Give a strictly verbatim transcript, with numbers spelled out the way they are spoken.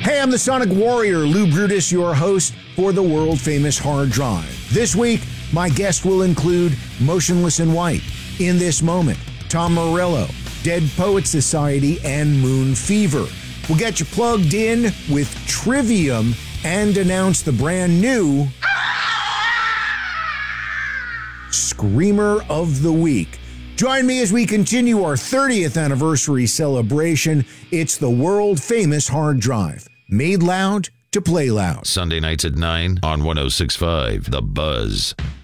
Hey, I'm the Sonic Warrior, Lou Brutus, your host for the world-famous Hard Drive. This week, my guest will include Motionless in White, In This Moment, Tom Morello, Dead Poets Society, and Moon Fever. We'll get you plugged in with Trivium and announce the brand new Screamer of the Week. Join me as we continue our thirtieth anniversary celebration. It's the world-famous Hard Drive. Made loud to play loud. Sunday nights at nine on one oh six point five The Buzz.